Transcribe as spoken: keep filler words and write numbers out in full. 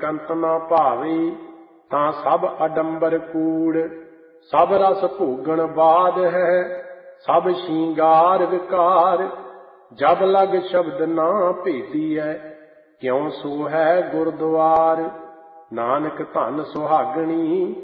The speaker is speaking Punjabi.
ਕੰਤ ਨਾ ਭਾਵੇ, ਤਾਂ ਸਭ ਅਡੰਬਰ ਕੂੜ। ਸਭ ਰਸ ਭੋਗਣ ਬਾਦ ਹੈ, ਸਭ ਸ਼ਿੰਗਾਰ ਵਿਕਾਰ। ਜਬ ਲਗ ਸ਼ਬਦ ਨਾ ਭੇਦੀਐ, ਕਿਉ ਸੋ ਹੈ ਗੁਰਦੁਆਰ। ਨਾਨਕ ਧਨ ਸੁਹਾਗਣੀ